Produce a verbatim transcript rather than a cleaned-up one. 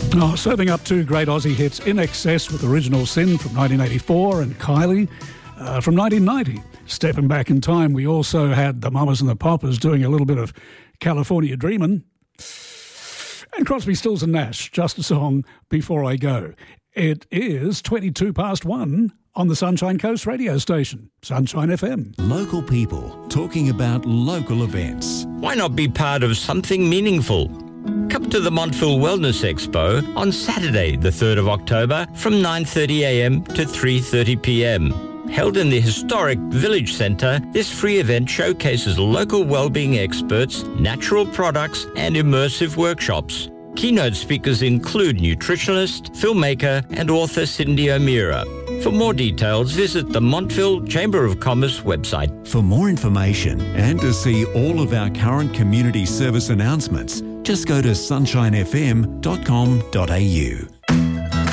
Oh, serving up two great Aussie hits, In Excess with Original Sin from nineteen eighty-four and Kylie uh, from nineteen ninety. Stepping back in time, we also had the Mamas and the Papas doing a little bit of California Dreamin'. And Crosby, Stills and Nash, Just a Song Before I Go. It is twenty-two past one on the Sunshine Coast radio station, Sunshine F M. Local people talking about local events. Why not be part of something meaningful? Come to the Montville Wellness Expo on Saturday, the third of October from nine thirty a m to three thirty p m. Held in the historic Village Centre, this free event showcases local wellbeing experts, natural products and immersive workshops. Keynote speakers include nutritionist, filmmaker and author Cindy O'Meara. For more details, visit the Montville Chamber of Commerce website. For more information and to see all of our current community service announcements, just go to sunshine f m dot com dot a u.